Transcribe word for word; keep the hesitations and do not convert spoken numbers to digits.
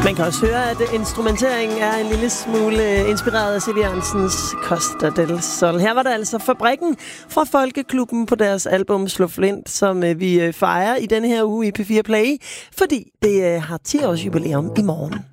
Man kan også høre, at instrumenteringen er en lille smule inspireret af Siv Jørgensens Costa del Sol. Her var der altså Fabrikken fra Folkeklubben på deres album Slå Flint, som vi fejrer i denne her uge i P fire Play, fordi det har ti års jubilæum i morgen.